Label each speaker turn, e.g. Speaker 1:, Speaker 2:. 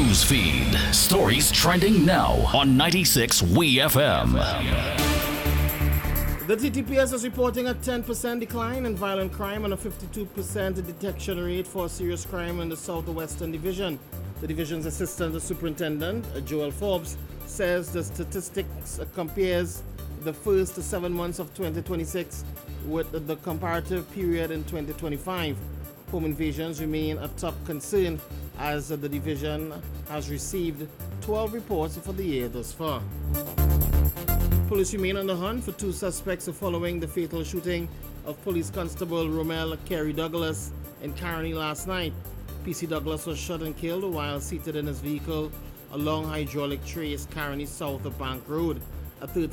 Speaker 1: news feed. Stories trending now on 96 WeFM.
Speaker 2: The TTPS is reporting a 10% decline in violent crime and a 52% detection rate for serious crime in the Southwestern Division. The division's assistant superintendent, Joel Forbes, says the statistics compares the first 7 months of 2026 with the comparative period in 2025. Home invasions remain a top concern as the division has received 12 reports for the year thus far. Police remain on the hunt for 2 suspects following the fatal shooting of Police Constable Romel Kerry Douglas in Caroni last night. PC Douglas was shot and killed while seated in his vehicle along Hydraulic Trace, Caroni South of Bank Road. A third